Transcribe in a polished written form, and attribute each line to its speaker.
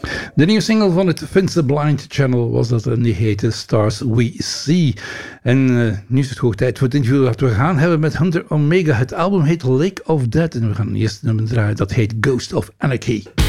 Speaker 1: De nieuwe single van het Vince the Blind Channel was dat en die heette Stars We See. En nu is het hoog tijd voor het interview dat we gaan hebben met Hunter Omega. Het album heet Lake of Death en we gaan eerst nummer draaien dat heet Ghost of Anarchy.